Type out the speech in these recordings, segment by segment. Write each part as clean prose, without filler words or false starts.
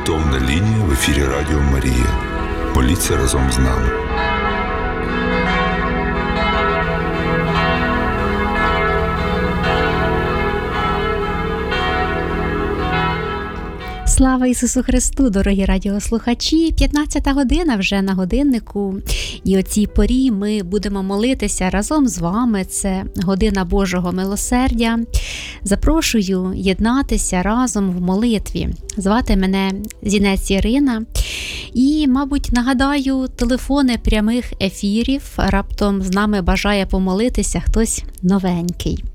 Молитовна лінія в ефірі Радіо Марія. Моліться разом з нами. Слава Ісусу Христу, дорогі радіослухачі! 15 година вже на годиннику, і о цій порі ми будемо молитися разом з вами. Це година Божого милосердя. Запрошую єднатися разом в молитві. Звати мене Зінець Ірина. І, мабуть, нагадаю, телефони прямих ефірів. Раптом з нами бажає помолитися хтось новенький.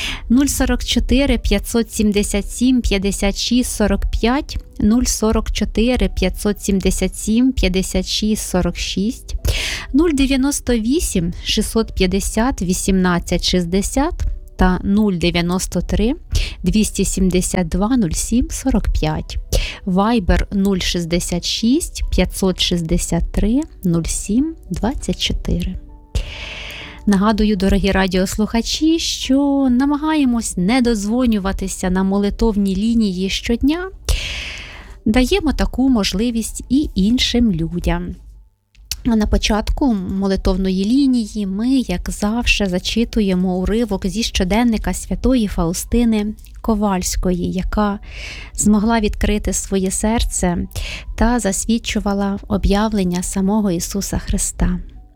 044 577 56 45, 044 577 56 46, 098 650 18 60 та 093 272 07 45. Вайбер 066 563 07 24. Нагадую, дорогі радіослухачі, що намагаємось не додзвонюватися на молитовні лінії щодня. Даємо таку можливість і іншим людям. А на початку молитовної лінії ми, як завжди, зачитуємо уривок зі щоденника святої Фаустини Ковальської, яка змогла відкрити своє серце та засвідчувала об'явлення самого Ісуса Христа.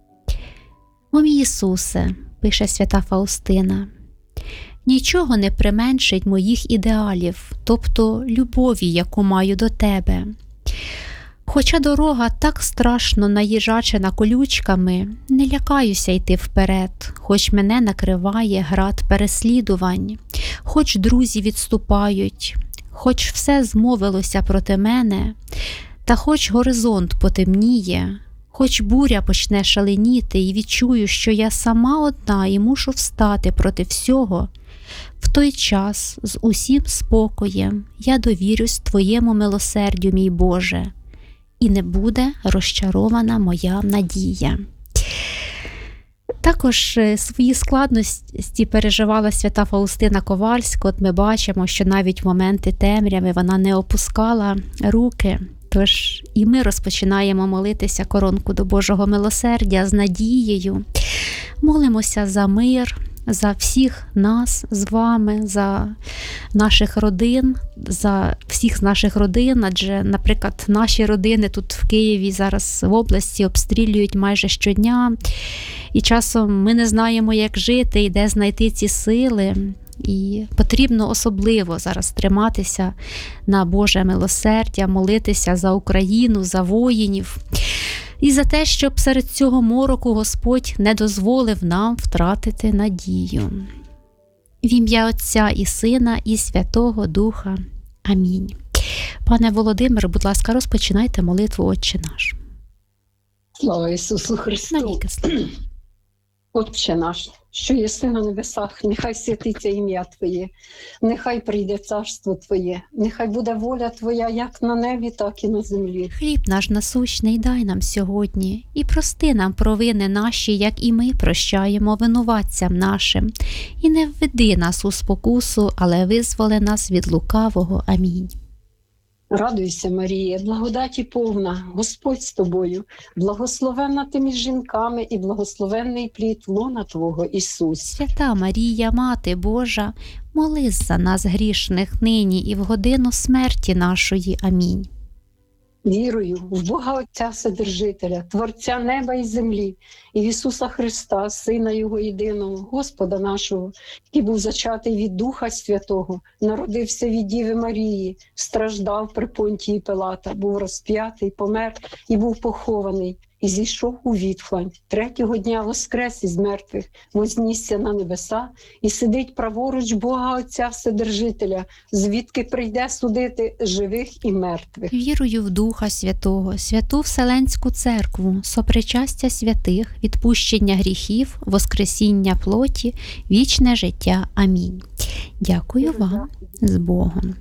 «О мій Ісусе», – пише свята Фаустина, «нічого не применшить моїх ідеалів, тобто любові, яку маю до Тебе. Хоча дорога так страшно наїжачена колючками, не лякаюся йти вперед, хоч мене накриває град переслідувань, хоч друзі відступають, хоч все змовилося проти мене, та хоч горизонт потемніє, хоч буря почне шаленіти і відчую, що я сама одна і мушу встати проти всього, в той час з усім спокоєм я довірюсь Твоєму милосердю, мій Боже, і не буде розчарована моя надія». Також свої складності переживала свята Фаустина Ковальська. От ми бачимо, що навіть в моменти темряви вона не опускала руки. Тож і ми розпочинаємо молитися коронку до Божого милосердя з надією. Молимося за мир, за всіх нас з вами, за наших родин, за всіх наших родин, адже, наприклад, наші родини тут в Києві зараз в області обстрілюють майже щодня, і часом ми не знаємо, як жити і де знайти ці сили. І потрібно особливо зараз триматися на Боже милосердя, молитися за Україну, за воїнів і за те, щоб серед цього мороку Господь не дозволив нам втратити надію. В ім'я Отця і Сина і Святого Духа. Амінь. Пане Володимире, будь ласка, розпочинайте молитву «Отче наш». Слава Ісусу Христу! Навіки слава! Отче наш, що єси на небесах, нехай святиться ім'я Твоє, нехай прийде царство Твоє, нехай буде воля Твоя як на небі, так і на землі. Хліб наш насущний дай нам сьогодні, і прости нам провини наші, як і ми прощаємо винуватцям нашим. І не введи нас у спокусу, але визволи нас від лукавого. Амінь. Радуйся, Марія, благодаті повна, Господь з тобою, благословенна ти між жінками і благословенний плід лона Твого, Ісус. Свята Марія, Мати Божа, молись за нас грішних нині і в годину смерті нашої. Амінь. Вірую в Бога Отця Вседержителя, Творця неба і землі, і в Ісуса Христа, Сина Його єдиного, Господа нашого, який був зачатий від Духа Святого, народився від Діви Марії, страждав при Понтії Пилата, був розп'ятий, помер і був похований, і зійшов у відхлань. Третього дня воскрес із мертвих, вознісся на небеса і сидить праворуч Бога Отця Вседержителя, звідки прийде судити живих і мертвих. Вірую в Духа Святого, Святу Вселенську Церкву, сопричастя святих, відпущення гріхів, воскресіння плоті, вічне життя. Амінь. Дякую вам, з Богом.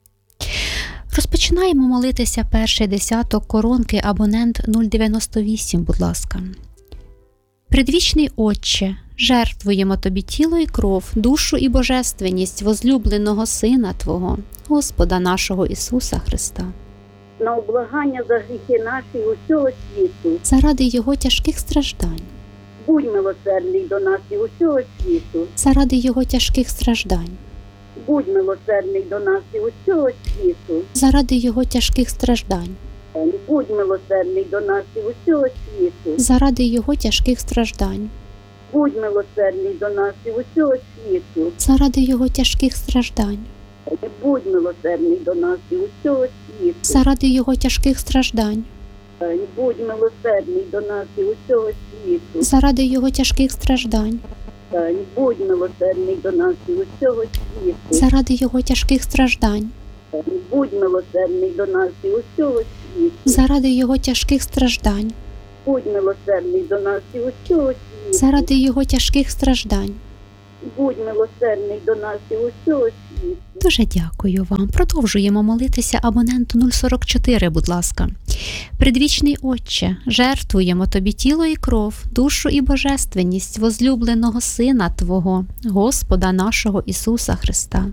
Розпочинаємо молитися перший десяток коронки абонент 098, будь ласка. Предвічний Отче, жертвуємо Тобі тіло і кров, душу і божественність возлюбленого Сина Твого, Господа нашого Ісуса Христа. на облагання за гріхи наші усього світу. заради Його тяжких страждань, Будь милосердний до нас і усього світу. заради Його тяжких страждань, Будь милосердний до нас і усього світу. заради Його тяжких страждань, Будь милосердний до нас і усього світу. заради Його тяжких страждань, Будь милосердний до нас і усього світу. заради Його тяжких страждань, Будь милосердний до нас і усього світу. заради Його тяжких страждань, Будь милосердний до нас і усього світу. заради Його тяжких страждань, Будь милосердний до нас і усього світу. заради Його тяжких страждань, Будь милосердний до нас і усього світу. заради Його тяжких страждань, Будь милосердний до нас і усього світу. заради Його тяжких страждань. Будь милосердний до нас і усього світу. Дуже дякую вам. Продовжуємо молитися абоненту 044, будь ласка. Предвічний Отче, жертвуємо Тобі тіло і кров, душу і божественність возлюбленого Сина Твого, Господа нашого Ісуса Христа.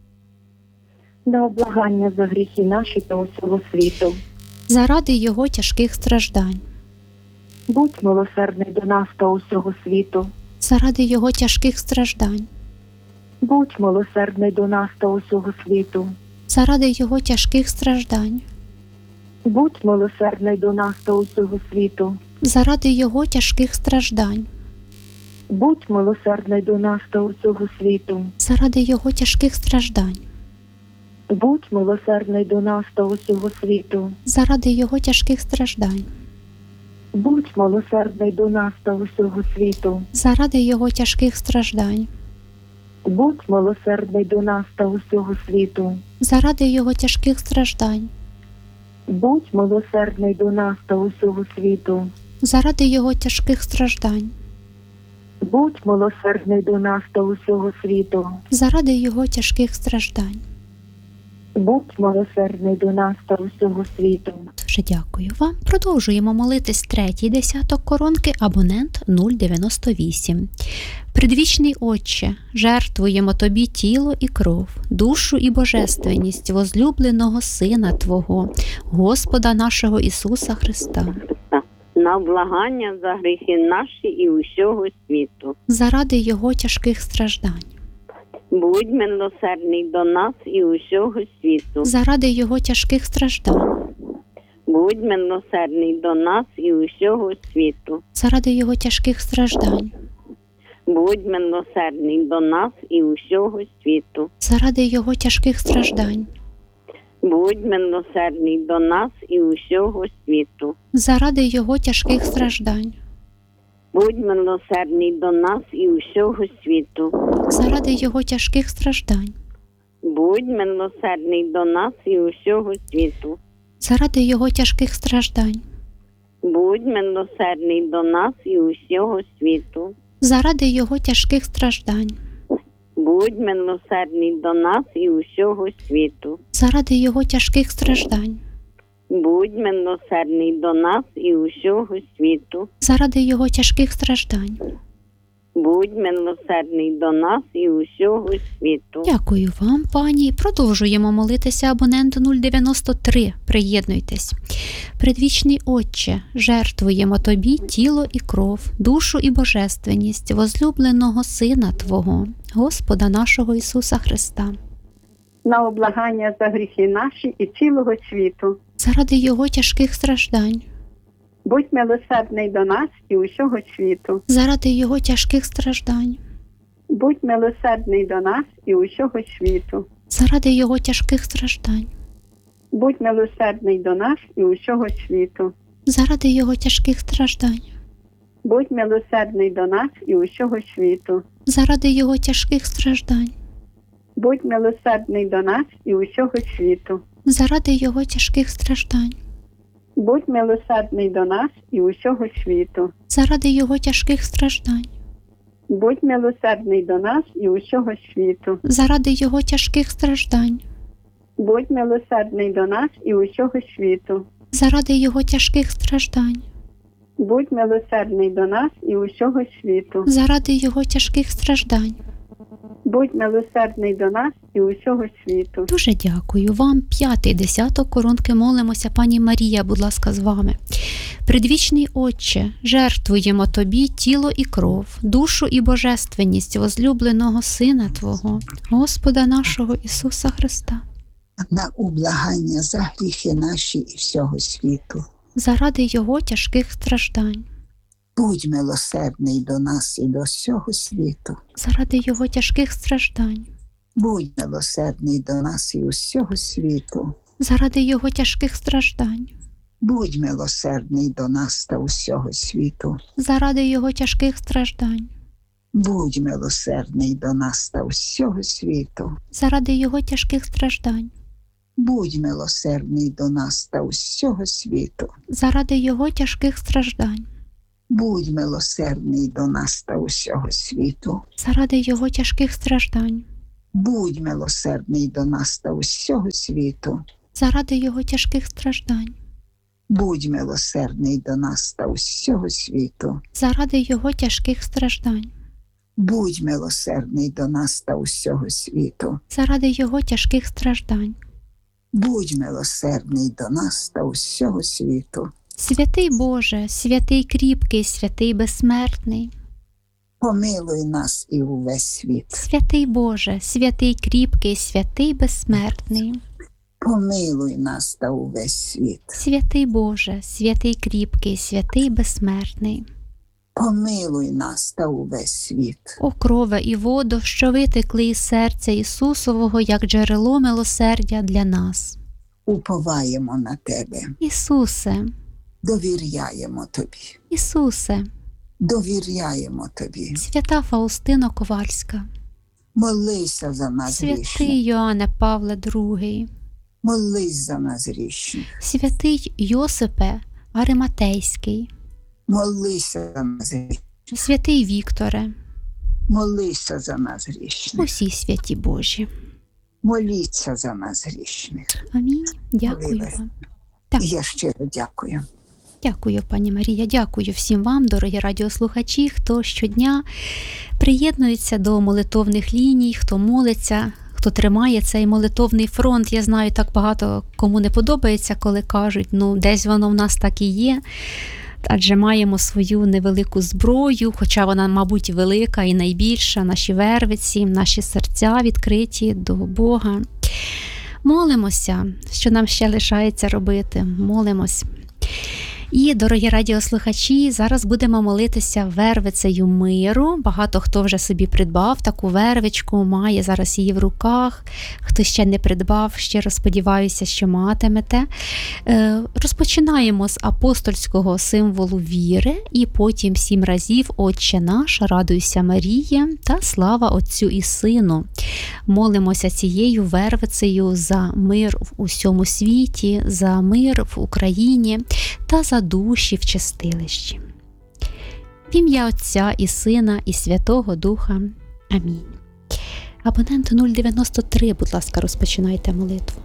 На облагання за гріхи наші та усього світу. Заради Його тяжких страждань, Будь милосердний до нас та усього світу. заради Його тяжких страждань, Будь милосердний до нас та усього світу. заради Його тяжких страждань, Будь милосердний до нас та усього світу. заради Його тяжких страждань, Будь милосердний до нас та усього світу. заради Його тяжких страждань, Будь милосердний до нас та усього світу. заради Його тяжких страждань, Будь милосердний до нас та усього світу. заради Його тяжких страждань, Будь милосердний до нас та усього світу. заради Його тяжких страждань, Будь милосердний до нас та усього світу. заради Його тяжких страждань, Будь милосердний до нас та усього світу. заради Його тяжких страждань. Будь милосердний до нас та усього світу. Дуже дякую вам. Продовжуємо молитись третій десяток коронки, абонент 098. Предвічний Отче, жертвуємо Тобі тіло і кров, душу і божественність возлюбленого Сина Твого, Господа нашого Ісуса Христа. На облагання за гріхи наші і усього світу. Заради Його тяжких страждань, Будь милосердний до нас і усього світу. заради Його тяжких страждань, Будь милосердний до нас і усього світу. заради Його тяжких страждань, Будь милосердний до нас і усього світу. заради Його тяжких страждань, Будь милосердний до нас і усього світу. заради Його тяжких страждань, Будь милосердний до нас і усього світу. заради Його тяжких страждань, Будь милосердний до нас і усього світу. заради Його тяжких страждань, Будь милосердний до нас і усього світу. заради Його тяжких страждань, Будь милосердний до нас і усього світу. заради Його тяжких страждань, Будь милосердний до нас і усього світу. заради Його тяжких страждань. Будь милосердний до нас і усього світу. Дякую вам, пані. Продовжуємо молитися абоненту 093. Приєднуйтесь. Предвічний Отче, жертвуємо Тобі тіло і кров, душу і божественність возлюбленого Сина Твого, Господа нашого Ісуса Христа. На облагання за гріхи наші і цілого світу. Заради Його тяжких страждань, Будь милосердний до нас і усього світу. заради Його тяжких страждань, Будь милосердний до нас і усього світу. заради Його тяжких страждань, Будь милосердний до нас і усього світу. заради Його тяжких страждань, Будь милосердний до нас і усього світу. заради Його тяжких страждань, Будь милосердний до нас і усього світу. заради Його тяжких страждань, Будь милосердний до нас і усього світу. заради Його тяжких страждань, Будь милосердний до нас і усього світу. заради Його тяжких страждань, Будь милосердний до нас і усього світу. заради Його тяжких страждань, Будь милосердний до нас і усього світу. заради Його тяжких страждань, Будь милосердний до нас і усього світу. Дуже дякую вам. 5-й десяток коронки молимося. Пані Марія, будь ласка, з вами. Предвічний Отче, жертвуємо Тобі тіло і кров, душу і божественність возлюбленого Сина Твого, Господа нашого Ісуса Христа, на ублагання за гріхи наші і всього світу. заради Його тяжких страждань, Будь милосердний до нас і до всього світу. заради Його тяжких страждань, Будь милосердний до нас і усього світу. заради Його тяжких страждань, Будь милосердний до нас та усього світу. заради Його тяжких страждань, Будь милосердний до нас та усього світу. заради Його тяжких страждань, Будь милосердний до нас та усього світу. заради Його тяжких страждань, Будь милосердний до нас та усього світу. заради Його тяжких страждань, Будь милосердний до нас та усього світу. заради Його тяжких страждань, Будь милосердний до нас та усього світу. заради Його тяжких страждань, Будь милосердний до нас та усього світу. заради Його тяжких страждань. Будь милосердний до нас та усього світу. Святий Боже, святий кріпкий, святий безсмертний, Помилуй нас і увесь світ. святий Боже, святий кріпкий, святий безсмертний, Помилуй нас та увесь світ. святий Боже, святий кріпкий, святий безсмертний, Помилуй нас та увесь світ. о крове і воду, що витекли із серця Ісусового, як джерело милосердя для нас. Уповаємо на Тебе. Ісусе, Довіряємо Тобі. Ісусе, Довіряємо Тобі. свята Фаустино Ковальська, Молися за нас грішних. святий Йоанне Павле II, Молись за нас грішних. святий Йосипе Ариматейський, Молися за нас грішних. святий Вікторе, Молися за нас грішних. усі святі Божі. Моліться за нас грішних. Амінь. Дякую Молилась. вам. Так. І я щиро дякую. Дякую, пані Марія. Дякую всім вам, дорогі радіослухачі, хто щодня приєднується до молитовних ліній, хто молиться, хто тримає цей молитовний фронт. Я знаю, так багато кому не подобається, коли кажуть, десь воно в нас так і є. Адже маємо свою невелику зброю, хоча вона, мабуть, велика і найбільша, наші вервиці, наші серця відкриті до Бога. Молимося, що нам ще лишається робити. Молимось. І, дорогі радіослухачі, зараз будемо молитися вервицею миру. Багато хто вже собі придбав таку вервичку, має зараз її в руках. Хто ще не придбав, щиро сподіваюся, що матимете. Розпочинаємо з апостольського символу віри і потім 7 разів «Отче наш, радуйся Марія» та «Слава Отцю і Сину». Молимося цією вервицею за мир в усьому світі, за мир в Україні та за душі в чистилищі. В ім'я Отця і Сина і Святого Духа. Амінь. Абонент 093, будь ласка, розпочинайте молитву.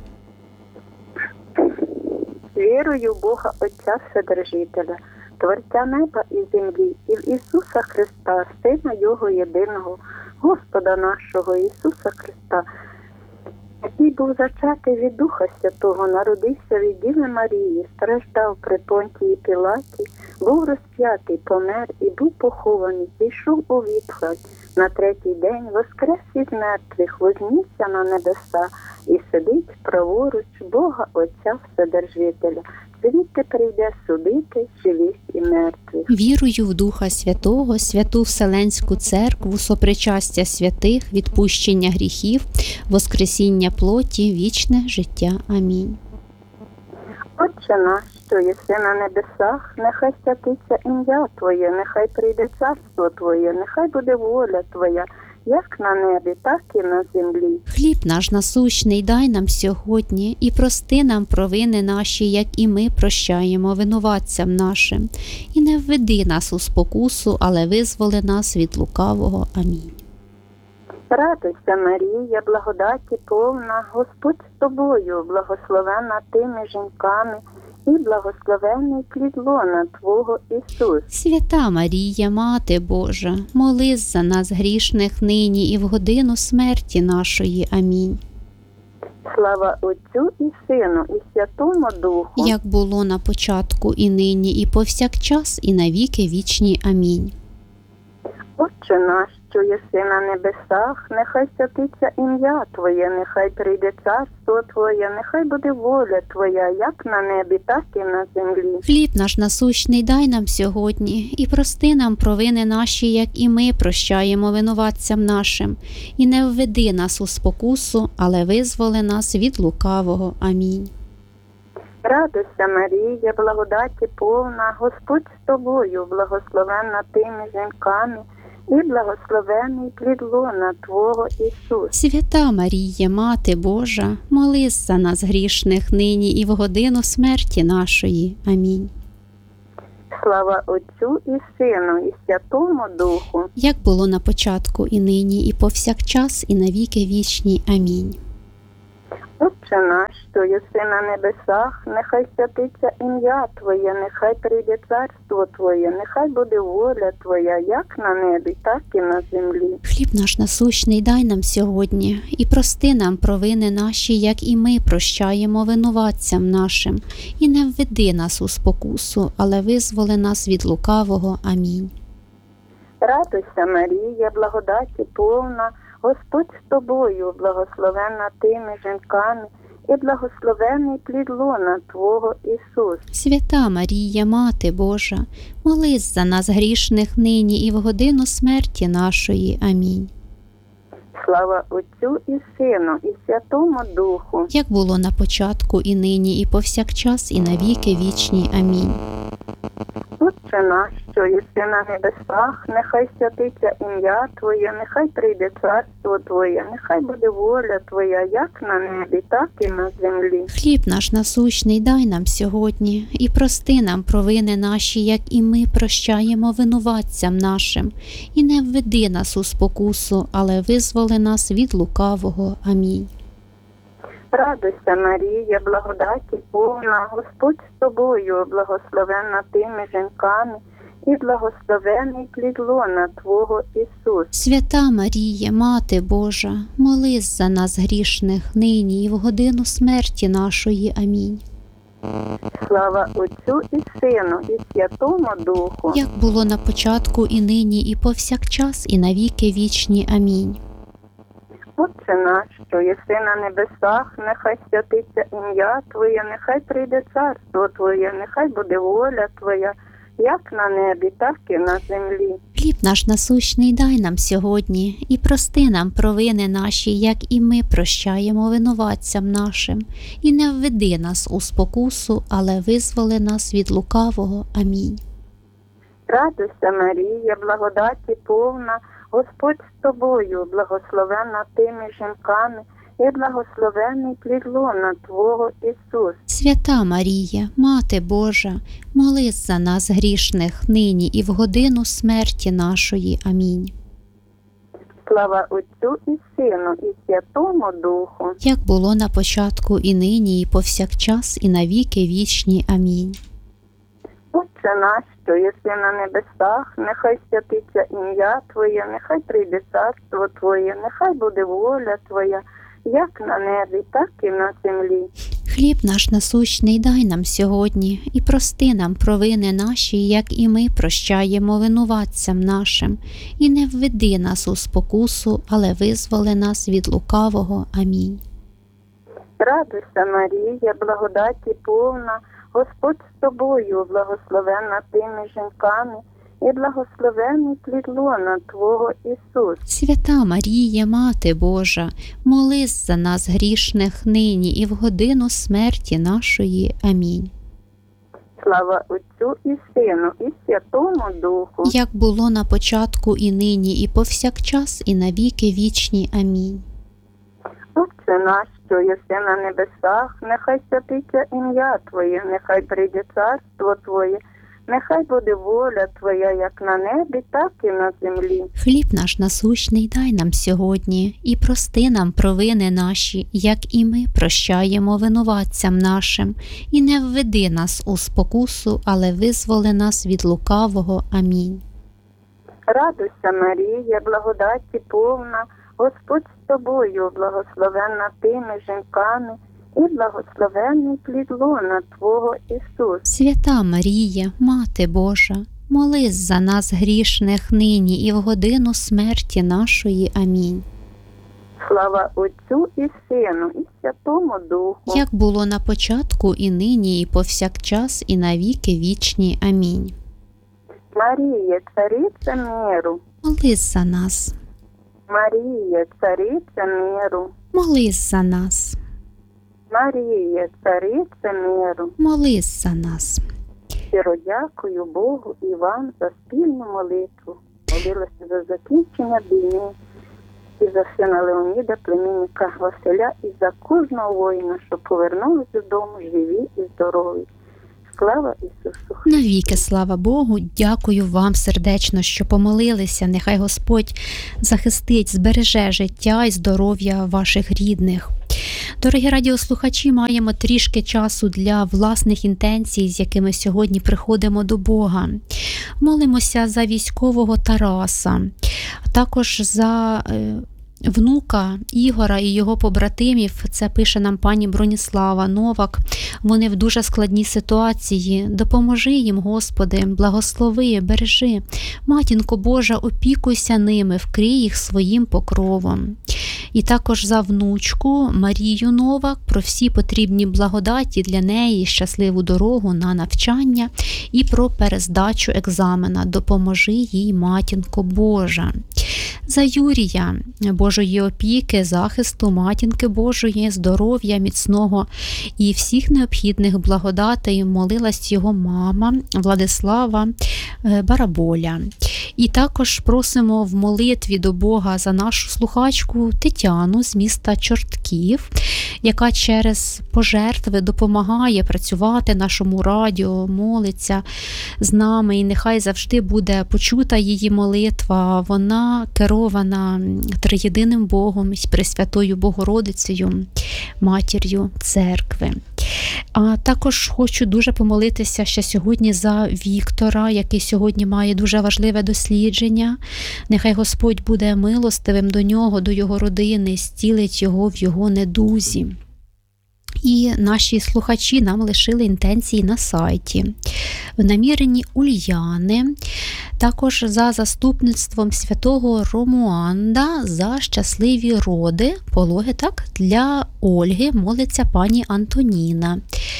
Вірую в Бога Отця Вседержителя, Творця неба і землі, і в Ісуса Христа, Сина Його єдиного, Господа нашого Ісуса Христа, який був зачатий від Духа Святого, народився від Діви Марії, страждав при Понтії Пілаті, був розп'ятий, помер і був похований, зійшов у відхлад. На 3-й день воскрес із мертвих, вознісся на небеса і сидить праворуч Бога Отця Вседержителя. Звідти прийде судити живих і мертвих. Вірую в Духа Святого, Святу Вселенську Церкву, сопричастя святих, відпущення гріхів, воскресіння плоті, вічне життя. Амінь. Отче наш, що єси на небесах, нехай святиться ім'я Твоє, нехай прийде царство Твоє, нехай буде воля Твоя, як на небі, так і на землі. Хліб наш насущний дай нам сьогодні, і прости нам провини наші, як і ми прощаємо винуватцям нашим. І не введи нас у спокусу, але визволи нас від лукавого. Амінь. Радуйся, Марія, благодаті повна, Господь з тобою, благословена ти між жінками, і благословений плід лона Твого Ісус. Свята Марія, Мати Божа, молись за нас грішних нині і в годину смерті нашої. Амінь. Слава Отцю і Сину, і Святому Духу. Як було на початку, і нині, і повсякчас, і навіки вічні. Амінь. Отче наш, що єси на небесах, нехай святиться ім'я Твоє, нехай прийде царство Твоє, нехай буде воля Твоя, як на небі, так і на землі. Хліб наш насущний дай нам сьогодні, і прости нам провини наші, як і ми прощаємо винуватцям нашим. І не введи нас у спокусу, але визволи нас від лукавого. Амінь. Радуйся, Марія, благодаті повна, Господь з тобою, благословенна ти між жінками, і благословений плід лона Твого Ісус. Свята Марія, Мати Божа, молись за нас грішних нині і в годину смерті нашої. Амінь. Слава Отцю і Сину, і Святому Духу. Як було на початку, і нині, і повсякчас, і навіки вічні. Амінь. Отче наш, що єси на небесах, нехай святиться ім'я Твоє, нехай прийде царство Твоє, нехай буде воля Твоя, як на небі, так і на землі. Хліб наш насущний дай нам сьогодні, і прости нам провини наші, як і ми прощаємо винуватцям нашим. І не введи нас у спокусу, але визволи нас від лукавого. Амінь. Радуйся, Марія, благодаті повна, Господь з тобою, благословенна ти між жінками, і благословений плід лона Твого Ісус. Свята Марія, Мати Божа, молись за нас грішних нині і в годину смерті нашої. Амінь. Слава Отцю і Сину, і Святому Духу. Як було на початку, і нині, і повсякчас, і навіки вічні. Амінь. Отче наш, що єси на небесах, нехай святиться ім'я Твоє, нехай прийде царство Твоє, нехай буде воля Твоя, як на небі, так і на землі. Хліб наш насущний дай нам сьогодні, і прости нам провини наші, як і ми прощаємо винуватцям нашим. І не введи нас у спокусу, але визволи нас від лукавого. Амінь. Радуйся, Марія, благодаті повна, Господь з тобою, благословенна ти між жінками, і благословений плід лона Твого Ісус. Свята Марія, Мати Божа, молись за нас грішних нині і в годину смерті нашої. Амінь. Слава Отцю і Сину, і Святому Духу. Як було на початку, і нині, і повсякчас, і навіки вічні. Амінь. Отче наш, що єси на небесах, нехай святиться ім'я Твоє, нехай прийде царство Твоє, нехай буде воля Твоя, як на небі, так і на землі. Хліб наш насущний дай нам сьогодні, і прости нам провини наші, як і ми прощаємо винуватцям нашим. І не введи нас у спокусу, але визволи нас від лукавого. Амінь. Радуйся, Марія, благодаті повна, Господь з тобою, благословенна ти між жінками, і благословений плід лона Твого Ісус. Свята Марія, Мати Божа, молись за нас грішних нині і в годину смерті нашої. Амінь. Слава Отцю і Сину, і Святому Духу. Як було на початку, і нині, і повсякчас, і навіки вічні. Амінь. Отче наш, що єси на небесах, нехай святиться ім'я Твоє, нехай прийде царство Твоє, нехай буде воля Твоя, як на небі, так і на землі. Хліб наш насущний дай нам сьогодні, і прости нам провини наші, як і ми прощаємо винуватцям нашим. І не введи нас у спокусу, але визволи нас від лукавого. Амінь. Радуйся, Марія, благодаті повна, Господь з тобою, благословенна ти між жінками, і благословений плід лона Твого Ісус. Свята Марія, Мати Божа, молись за нас грішних нині і в годину смерті нашої. Амінь. Слава Отцю і Сину, і Святому Духу. Як було на початку, і нині, і повсякчас, і навіки вічні. Амінь. Отче наш, що єси на небесах, нехай святиться ім'я Твоє, нехай прийде царство Твоє, Нехай буде воля Твоя, як на небі, так і на землі. Хліб наш насущний дай нам сьогодні, і прости нам провини наші, як і ми прощаємо винуватцям нашим. І не введи нас у спокусу, але визволи нас від лукавого. Амінь. Радуйся, Марія, благодаті повна, Господь з тобою, благословенна ти між жінками, і благословенний плід лона Твого, Ісус. Свята Марія, Мати Божа, молись за нас грішних нині і в годину смерті нашої. Амінь. Слава Отцю і Сину, і Святому Духу. Як було на початку, і нині, і повсякчас, і навіки вічні. Амінь. Марія, цариця миру, Молись за нас. Марія, цариця миру, Молись за нас. Марія, цариця миру. Молись за нас. Щиро дякую Богу і вам за спільну молитву. Молилася за закінчення війни і за сина Леоніда, племінника Василя, і за кожного воїна, що повернулись додому живі і здорові. Слава Ісусу! Навіки слава Богу, дякую вам сердечно, що помолилися. Нехай Господь захистить, збереже життя і здоров'я ваших рідних. Дорогі радіослухачі, маємо трішки часу для власних інтенцій, з якими сьогодні приходимо до Бога. Молимося за військового Тараса, також за внука Ігора і його побратимів. Це пише нам пані Броніслава Новак. Вони в дуже складній ситуації. Допоможи їм, Господи, благослови, бережи. Матінко Божа, опікуйся ними, вкрий їх своїм покровом. І також за внучку Марію Новак, про всі потрібні благодаті для неї, щасливу дорогу на навчання і про перездачу екзамена. Допоможи їй, Матінко Божа. За Юрія, Божої опіки, захисту, Матінки Божої, здоров'я міцного і всіх необхідних благодатей молилась його мама Владислава Бараболя. І також просимо в молитві до Бога за нашу слухачку Тетяну з міста Чортків, яка через пожертви допомагає працювати нашому радіо, молиться з нами, і нехай завжди буде почута її молитва. Вона керована триєдиним Богом і Пресвятою Богородицею, Матір'ю Церкви. А також хочу дуже помолитися ще сьогодні за Віктора, який сьогодні має дуже важливе дослідження. Нехай Господь буде милостивим до нього, до його родини, зцілить його в його недузі. І наші слухачі нам лишили інтенції на сайті. В наміренні Ульяни, також за заступництвом святого Ромуанда за щасливі роди, пологи, так, для Ольги молиться пані Антоніна.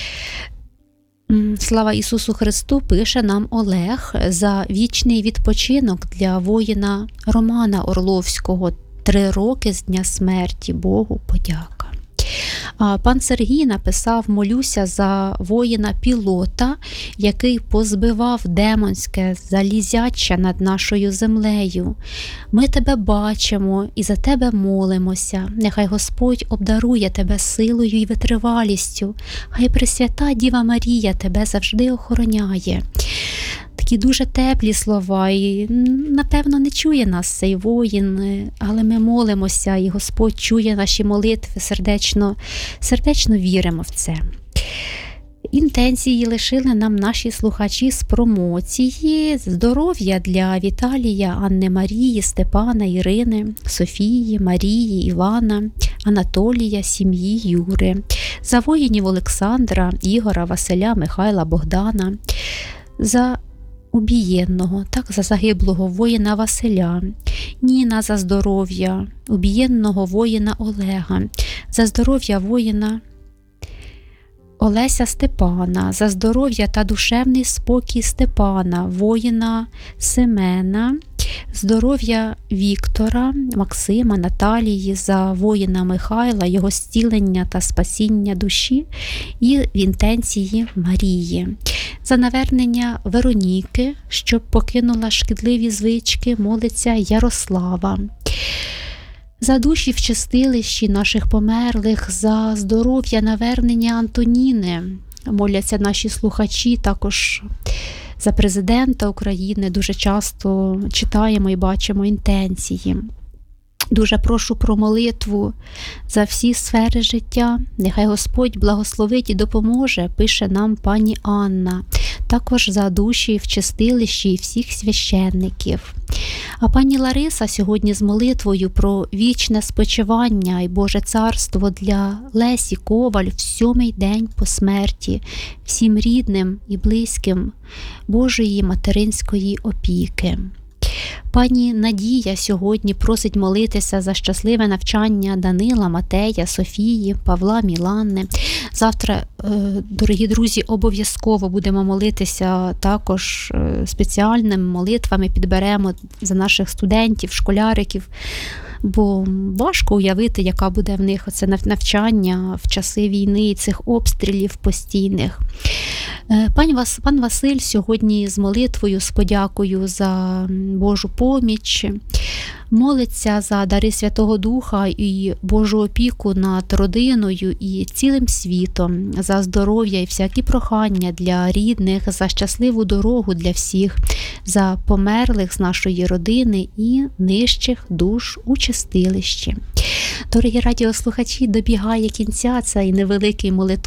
Слава Ісусу Христу, пише нам Олег, за вічний відпочинок для воїна Романа Орловського. 3 роки з дня смерті. Богу подяка. Пан Сергій написав: молюся за воїна-пілота, який позбивав демонське залізяча над нашою землею. Ми тебе бачимо і за тебе молимося. Нехай Господь обдарує тебе силою і витривалістю. Хай Пресвята Діва Марія тебе завжди охороняє. Такі дуже теплі слова, і, напевно, не чує нас цей воїн, але ми молимося, і Господь чує наші молитви, сердечно віримо в це. Інтенції лишили нам наші слухачі з промоції. Здоров'я для Віталія, Анни Марії, Степана, Ірини, Софії, Марії, Івана, Анатолія, сім'ї Юри. За воїнів Олександра, Ігора, Василя, Михайла, Богдана. За убієнного, так, за загиблого воїна Василя, Ніна за здоров'я, убієнного воїна Олега, за здоров'я воїна Олеся Степана, за здоров'я та душевний спокій Степана, воїна Семена, здоров'я Віктора, Максима, Наталії, за воїна Михайла, його зцілення та спасіння душі, і в інтенції Марії. За навернення Вероніки, щоб покинула шкідливі звички, молиться Ярослава. За душі в чистилищі наших померлих, за здоров'я навернення Антоніни моляться наші слухачі, також за президента України дуже часто читаємо і бачимо інтенції. Дуже прошу про молитву за всі сфери життя. Нехай Господь благословить і допоможе, пише нам пані Анна. Також за душі в чистилищі і всіх священників. А пані Лариса сьогодні з молитвою про вічне спочивання і Боже царство для Лесі Коваль в 7-й день по смерті, всім рідним і близьким Божої материнської опіки. Пані Надія сьогодні просить молитися за щасливе навчання Данила, Матея, Софії, Павла, Мілани. Завтра, дорогі друзі, обов'язково будемо молитися також спеціальними молитвами, підберемо за наших студентів, школяриків, бо важко уявити, яка буде в них оце навчання в часи війни і цих обстрілів постійних. Пан Василь сьогодні з молитвою, з подякою за Божу поміч, молиться за дари Святого Духа і Божу опіку над родиною і цілим світом, за здоров'я і всякі прохання для рідних, за щасливу дорогу для всіх, за померлих з нашої родини і нижчих душ у чистилищі. Дорогі радіослухачі, добігає кінця цей невеликий молитвний